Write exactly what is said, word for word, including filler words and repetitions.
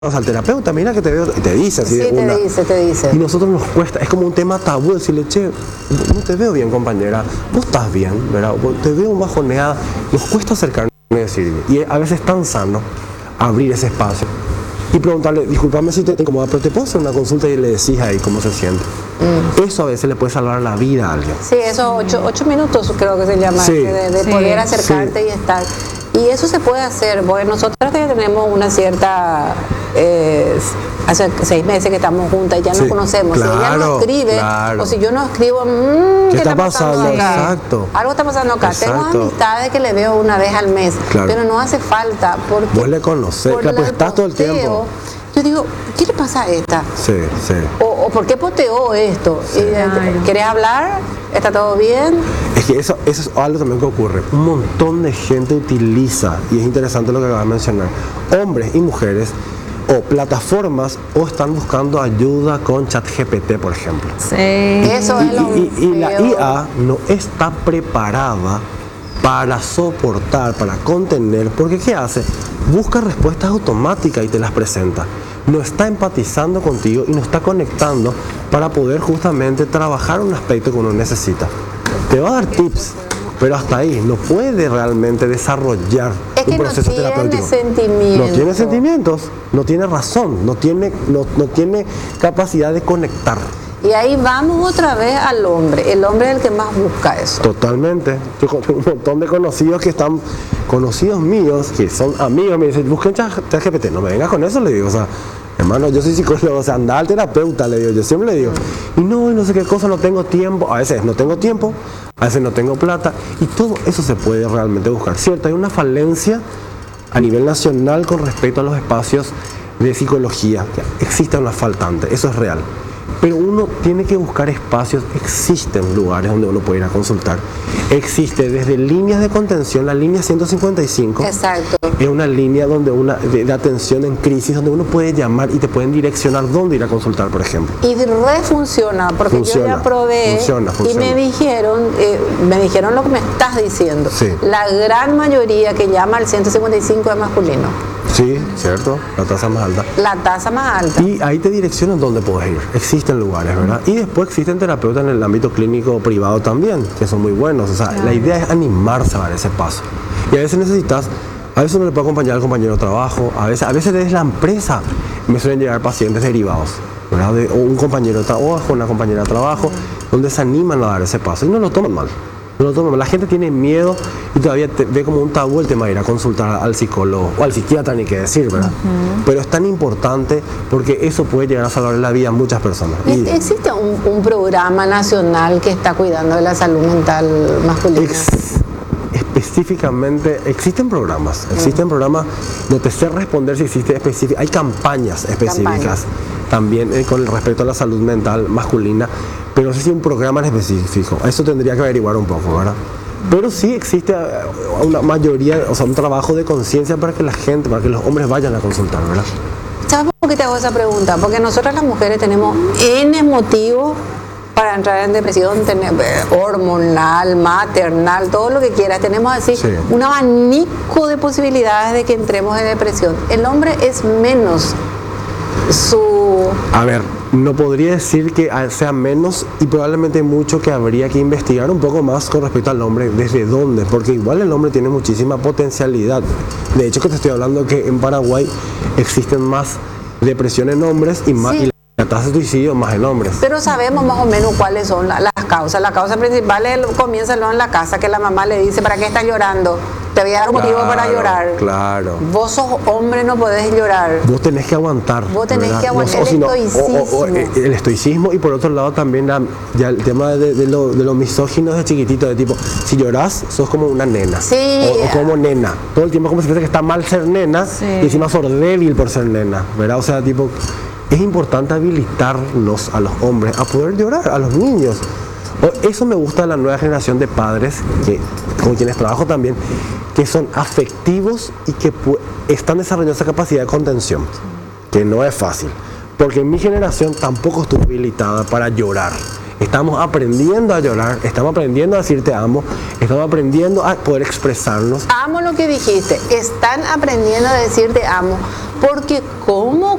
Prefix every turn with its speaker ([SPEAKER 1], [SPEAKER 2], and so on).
[SPEAKER 1] vas al terapeuta, mira que te veo, y te dice así
[SPEAKER 2] Sí,
[SPEAKER 1] de
[SPEAKER 2] te
[SPEAKER 1] una.
[SPEAKER 2] dice, te dice.
[SPEAKER 1] Y nosotros nos cuesta, es como un tema tabú decirle, che, no te veo bien, compañera, vos estás bien, ¿verdad? Te veo bajoneada. Nos cuesta acercarnos y decir, y a veces es tan sano abrir ese espacio y preguntarle, discúlpame si te incomoda, pero te puedo hacer una consulta, y le decís ahí cómo se siente. Mm. Eso a veces le puede salvar la vida a alguien.
[SPEAKER 2] Sí, esos ocho, ocho minutos creo que se llama,
[SPEAKER 1] sí,
[SPEAKER 2] de, de
[SPEAKER 3] sí,
[SPEAKER 2] poder acercarte
[SPEAKER 1] sí.
[SPEAKER 2] y estar. Y eso se puede hacer, porque nosotras ya tenemos una cierta, eh, hace seis meses que estamos juntas y ya
[SPEAKER 1] sí,
[SPEAKER 2] nos conocemos.
[SPEAKER 1] claro,
[SPEAKER 2] si ella no escribe,
[SPEAKER 1] claro.
[SPEAKER 2] o si yo no escribo, mmm,
[SPEAKER 1] ¿qué,
[SPEAKER 2] ¿qué
[SPEAKER 1] está,
[SPEAKER 2] está pasando,
[SPEAKER 1] pasando
[SPEAKER 2] acá?
[SPEAKER 1] Exacto.
[SPEAKER 2] Algo está pasando acá.
[SPEAKER 1] Exacto.
[SPEAKER 2] Tengo amistades que le veo una vez al mes,
[SPEAKER 1] claro.
[SPEAKER 2] pero no hace falta. Porque
[SPEAKER 1] vos le conocés, claro, pues estás todo el tiempo.
[SPEAKER 2] Yo digo, ¿qué le pasa a esta?
[SPEAKER 1] Sí, sí.
[SPEAKER 2] O, o ¿por qué poteó esto?
[SPEAKER 1] Sí.
[SPEAKER 2] Y, ¿querés hablar? ¿Está todo bien?
[SPEAKER 1] Es que eso, eso es algo también que ocurre. Un montón de gente utiliza, y es interesante lo que acabas de mencionar, hombres y mujeres, o plataformas, o están buscando ayuda con ChatGPT, por ejemplo.
[SPEAKER 3] Sí.
[SPEAKER 2] Eso
[SPEAKER 1] y,
[SPEAKER 2] es lo
[SPEAKER 1] y, y, y la
[SPEAKER 2] feo.
[SPEAKER 1] I A no está preparada para soportar, para contener, porque ¿qué hace? Busca respuestas automáticas y te las presenta. No está empatizando contigo y no está conectando para poder justamente trabajar un aspecto que uno necesita. Te va a dar tips, pero hasta ahí no puede realmente desarrollar
[SPEAKER 2] es que
[SPEAKER 1] un proceso
[SPEAKER 2] no tiene
[SPEAKER 1] terapéutico.
[SPEAKER 2] Sentimientos.
[SPEAKER 1] No tiene sentimientos, no tiene razón, no tiene, no, no tiene capacidad de conectar.
[SPEAKER 2] Y ahí vamos otra vez al hombre. El hombre es el que más busca eso.
[SPEAKER 1] Totalmente. Yo tengo un montón de conocidos que están, conocidos míos, que son amigos, me dicen, busquen ChatGPT. No me vengas con eso, le digo. O sea, hermano, yo soy psicólogo, o sea, anda al terapeuta, le digo. Yo siempre le digo. Y no, no sé qué cosa, no tengo tiempo. A veces no tengo tiempo, a veces no tengo plata. Y todo eso se puede realmente buscar. Cierto, hay una falencia a nivel nacional con respecto a los espacios de psicología. Existe una faltante, eso es real. Pero uno tiene que buscar espacios, existen lugares donde uno puede ir a consultar. Existe desde líneas de contención, la línea ciento cincuenta y cinco.
[SPEAKER 2] Exacto.
[SPEAKER 1] Es una línea donde una, de, de atención en crisis, donde uno puede llamar y te pueden direccionar dónde ir a consultar, por ejemplo.
[SPEAKER 2] Y re funciona, porque
[SPEAKER 1] funciona,
[SPEAKER 2] yo ya probé
[SPEAKER 1] funciona, funciona.
[SPEAKER 2] y me dijeron, eh, me dijeron lo que me estás diciendo.
[SPEAKER 1] Sí.
[SPEAKER 2] La gran mayoría que llama al ciento cincuenta y cinco es masculino.
[SPEAKER 1] Sí, cierto, la tasa más alta.
[SPEAKER 2] La tasa más alta.
[SPEAKER 1] Y ahí te direccionan dónde puedes ir. Existen lugares, ¿verdad? Y después existen terapeutas en el ámbito clínico privado también, que son muy buenos. O sea, claro. La idea es animarse a dar ese paso. Y a veces necesitas, a veces uno le puede acompañar al compañero de trabajo, a veces, a veces desde la empresa me suelen llegar pacientes derivados, ¿verdad? De, o un compañero de trabajo, una compañera de trabajo, mm. donde se animan a dar ese paso y no lo toman mal. No lo toman mal. La gente tiene miedo y todavía te, ve como un tabú el tema de ir a consultar al psicólogo o al psiquiatra, ni qué decir, ¿verdad? Uh-huh. Pero es tan importante porque eso puede llegar a salvar la vida a muchas personas.
[SPEAKER 2] Y, ¿Existe un, un programa nacional que está cuidando de la salud mental masculina?
[SPEAKER 1] Ex, específicamente, existen programas, existen uh-huh. programas, no te sé responder si existe específico, hay campañas específicas Campaña. también eh, con respecto a la salud mental masculina, pero no sé si un programa en específico, eso tendría que averiguar un poco, ¿verdad? Pero sí existe una mayoría, o sea, un trabajo de conciencia para que la gente, para que los hombres vayan a consultar, ¿verdad?
[SPEAKER 2] ¿Sabes por qué te hago esa pregunta? Porque nosotras las mujeres tenemos N motivos para entrar en depresión, tener, hormonal, maternal, todo lo que quieras. Tenemos así sí. un abanico de posibilidades de que entremos en depresión. El hombre es menos su...
[SPEAKER 1] A ver, no podría decir que sea menos y probablemente mucho que habría que investigar un poco más con respecto al hombre, desde dónde, porque igual el hombre tiene muchísima potencialidad. De hecho que te estoy hablando que en Paraguay existen más depresión en hombres y más... Sí. Y la tasa de suicidio más en hombres.
[SPEAKER 2] Pero sabemos más o menos cuáles son la, las causas. La causa principal es, comienza en la casa, que la mamá le dice, ¿para qué estás llorando? Te voy a dar un motivo para llorar.
[SPEAKER 1] Claro.
[SPEAKER 2] Vos sos hombre, no podés llorar.
[SPEAKER 1] Vos tenés que aguantar.
[SPEAKER 2] Vos tenés
[SPEAKER 1] ¿verdad?
[SPEAKER 2] que aguantar
[SPEAKER 1] no,
[SPEAKER 2] el
[SPEAKER 1] o si no,
[SPEAKER 2] estoicismo.
[SPEAKER 1] O, o, el estoicismo y por otro lado también la, ya el tema de, de, lo, de los misóginos de chiquitito, de tipo, si llorás, sos como una nena.
[SPEAKER 2] Sí.
[SPEAKER 1] O, o como nena. Todo el tiempo como si piensa que está mal ser nena sí. y encima sos débil por ser nena, ¿verdad? O sea, tipo... Es importante habilitarnos a los hombres a poder llorar, a los niños. Eso me gusta de la nueva generación de padres, que, con quienes trabajo también, que son afectivos y que están desarrollando esa capacidad de contención, que no es fácil. Porque en mi generación tampoco estuve habilitada para llorar. Estamos aprendiendo a llorar, estamos aprendiendo a decir te amo, estamos aprendiendo a poder expresarnos.
[SPEAKER 2] Amo lo que dijiste, están aprendiendo a decir te amo. porque ¿cómo